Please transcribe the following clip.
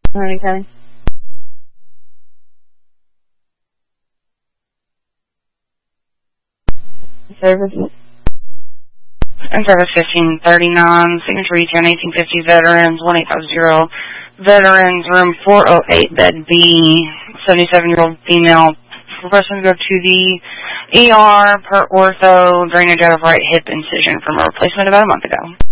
Morning, Kelly. Service. And service 1539, signature return 1850 veterans, 1850 veterans, room 408, bed B, 77-year-old female. Requesting to go to the ER per ortho, drainage out of right hip incision from a replacement about a month ago.